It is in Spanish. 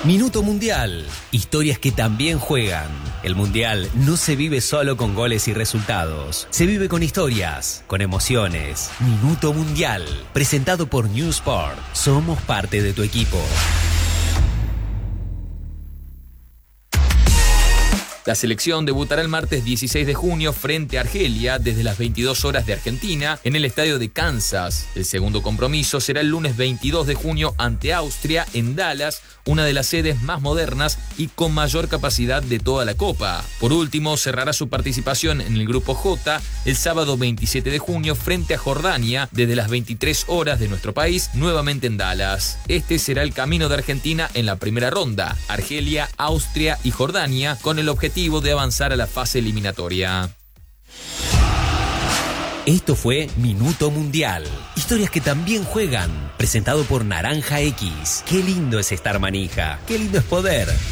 Minuto Mundial. Historias que también juegan. El Mundial no se vive solo con goles y resultados. Se vive con historias, con emociones. Minuto Mundial. Presentado por New Sport. Somos parte de tu equipo. La selección debutará el martes 16 de junio frente a Argelia desde las 22 horas de Argentina en el estadio de Kansas. El segundo compromiso será el lunes 22 de junio ante Austria en Dallas, una de las sedes más modernas y con mayor capacidad de toda la Copa. Por último, cerrará su participación en el Grupo J el sábado 27 de junio frente a Jordania desde las 23 horas de nuestro país, nuevamente en Dallas. Este será el camino de Argentina en la primera ronda: Argelia, Austria y Jordania, con el objetivo de avanzar a la fase eliminatoria. Esto fue Minuto Mundial. Historias que también juegan. Presentado por Naranja X. Qué lindo es estar manija. Qué lindo es poder.